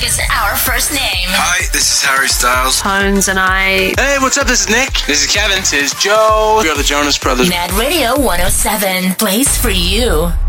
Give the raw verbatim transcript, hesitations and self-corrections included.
is Our First Name. Hi, this is Harry Styles. Tones and I. Hey, what's up? This is Nick. This is Kevin. This is Joe. We are the Jonas Brothers. Mad Radio one oh seven. Plays for you.